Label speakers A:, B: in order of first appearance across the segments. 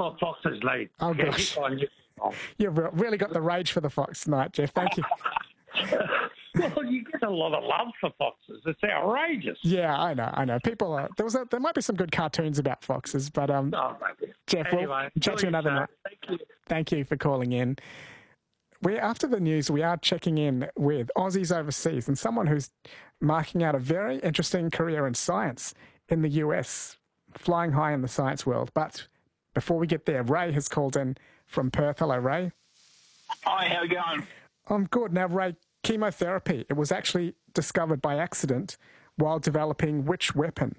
A: what foxes need.
B: Oh,
A: Yeah,
B: gosh.
A: you find you-
B: You've really got the rage for the fox tonight, Jeff. Thank you.
A: Well, you get a lot of love for foxes. It's outrageous.
B: Yeah, I know. People are... There might be some good cartoons about foxes, but
A: Oh, maybe.
B: Jeff,
A: Anyway,
B: we'll chat to you another night.
A: Thank you.
B: Thank you for calling in. After the news, we are checking in with Aussies overseas and someone who's marking out a very interesting career in science in the US, flying high in the science world. But before we get there, Ray has called in from Perth. Hello, Ray.
C: Hi, how are you going?
B: I'm good. Now, Ray, chemotherapy, it was actually discovered by accident while developing which weapon?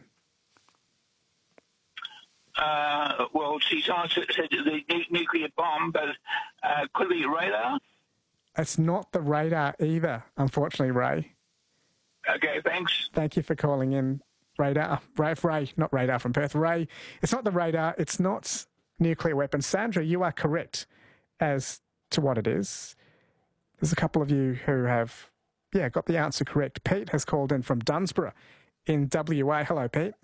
C: Well, she's said the nuclear bomb, but could it be radar?
B: It's not the radar either, unfortunately, Ray.
C: Okay, thanks.
B: Thank you for calling in, Radar. Ray, not Radar from Perth. Ray, it's not the radar. It's not nuclear weapons. Sandra, you are correct as to what it is. There's a couple of you who have, got the answer correct. Pete has called in from Dunsborough in WA. Hello, Pete.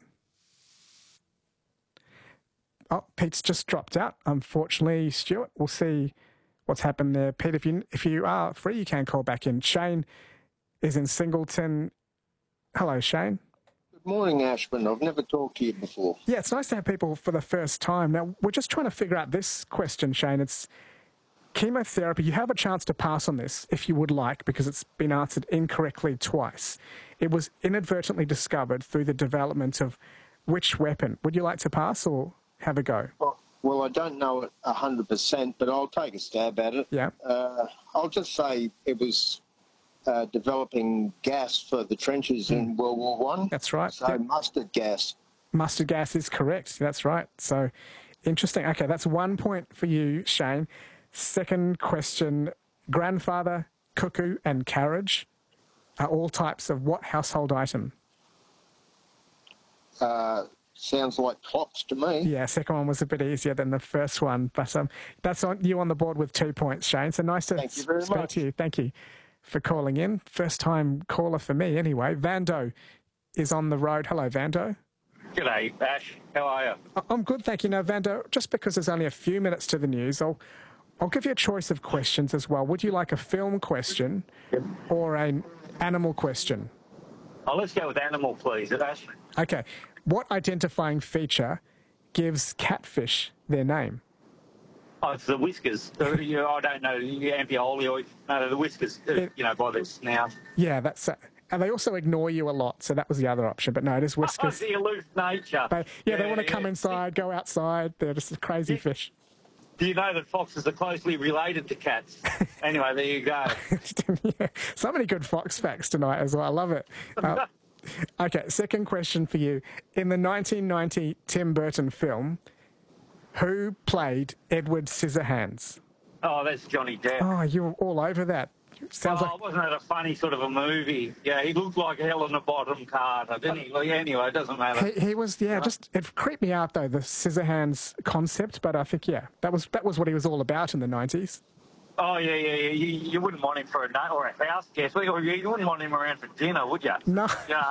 B: Oh, Pete's just dropped out. Unfortunately, Stuart, we'll see what's happened there. Pete, if you are free, you can call back in. Shane is in Singleton. Hello, Shane.
D: Good morning, Ashman. I've never talked to you before.
B: Yeah, it's nice to have people for the first time. Now, we're just trying to figure out this question, Shane. It's chemotherapy. You have a chance to pass on this if you would like, because it's been answered incorrectly twice. It was inadvertently discovered through the development of which weapon? Would you like to pass or have a go?
D: Well, I don't know it 100%, but I'll take a stab at it.
B: Yeah.
D: I'll just say it was developing gas for the trenches in World War One.
B: That's right.
D: So mustard gas.
B: Mustard gas is correct. That's right. So interesting. Okay, that's 1 point for you, Shane. Second question, grandfather, cuckoo and carriage are all types of what household item?
D: Sounds like clocks to me.
B: Yeah, second one was a bit easier than the first one, but that's on you on the board with 2 points, Shane. So nice to speak to you. Thank you for calling in. First time caller for me anyway. Vando is on the road. Hello, Vando.
E: G'day, Ash. How are you?
B: I'm good, thank you. Now, Vando, just because there's only a few minutes to the news, I'll give you a choice of questions as well. Would you like a film question or an animal question?
E: Oh, let's go with animal, please, Ash.
B: Okay. What identifying feature gives catfish their name?
E: Oh, it's the whiskers. I don't know, the amphioleoid. No, the whiskers, by the snout.
B: Yeah, that's and they also ignore you a lot, so that was the other option. But no, it is whiskers.
E: The aloof nature.
B: They want to come inside, go outside. They're just a crazy fish.
E: Do you know that foxes are closely related to cats? Anyway, there you go.
B: Yeah, so many good fox facts tonight as well. I love it. Okay, second question for you. In the 1990 Tim Burton film, who played Edward Scissorhands?
E: Oh, that's Johnny Depp.
B: Oh, you were all over that. Sounds like...
E: wasn't it a funny sort of a movie? Yeah, he looked like Helena Bottom Carter, didn't he? Well, yeah, anyway, it doesn't matter.
B: He was, just it creeped me out though, the Scissorhands concept. But I think that was what he was all about in the 90s.
E: Oh yeah. You wouldn't want him for a night or a house guest. You wouldn't want him around for dinner, would you?
B: No.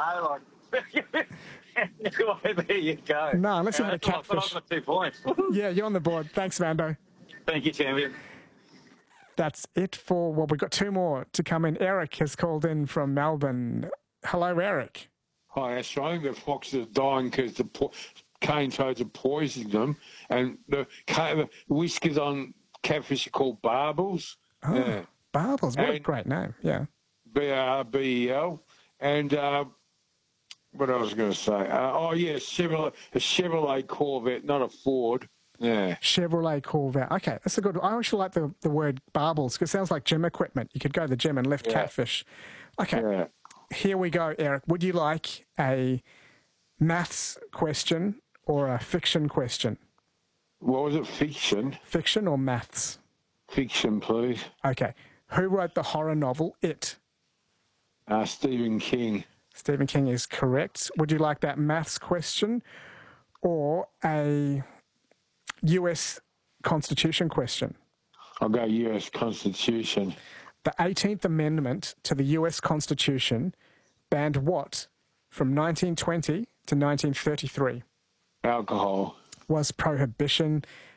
E: There you go.
B: No, unless you had a catfish.
E: I've got 2 points.
B: Yeah, you're on the board. Thanks, Vando.
E: Thank you, champion.
B: That's it for, we've got 2 more to come in. Eric has called in from Melbourne. Hello, Eric.
F: Hi, Ash. I think the foxes are dying because the cane toads are poisoning them, and the whiskers on catfish are called barbels.
B: Oh, yeah. Barbels. What a great name. Yeah.
F: BRBEL. And what I was going to say? A Chevrolet Corvette, not a Ford. Yeah.
B: Chevrolet Corvette. Okay, that's a good one. I actually like the word barbels because it sounds like gym equipment. You could go to the gym and lift catfish. Okay, Here we go, Eric. Would you like a maths question or a fiction question?
F: What was it, fiction?
B: Fiction or maths?
F: Fiction, please.
B: Okay. Who wrote the horror novel It?
F: Stephen King.
B: Stephen King is correct. Would you like that maths question or a US Constitution question?
F: I'll go US Constitution.
B: The 18th Amendment to the US Constitution banned what from 1920 to 1933?
F: Alcohol.
B: Was prohibition